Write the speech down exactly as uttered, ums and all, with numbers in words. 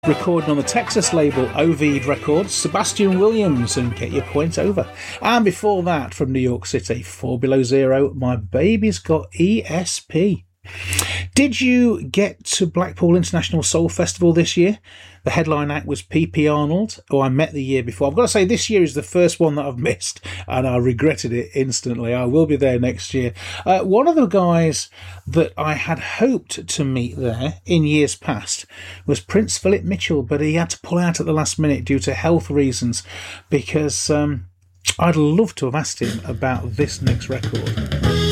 recording on the Texas label Ovid Records, Sebastian Williams and Get Your Point Over. And before that, from New York City, Four Below Zero, My Baby's Got E S P. Did you get to Blackpool International Soul Festival this year? The headline act was P P Arnold, who I met the year before. I've got to say, this year is the first one that I've missed, and I regretted it instantly. I will be there next year. Uh, one of the guys that I had hoped to meet there in years past was Prince Philip Mitchell, but he had to pull out at the last minute due to health reasons, because um, I'd love to have asked him about this next record.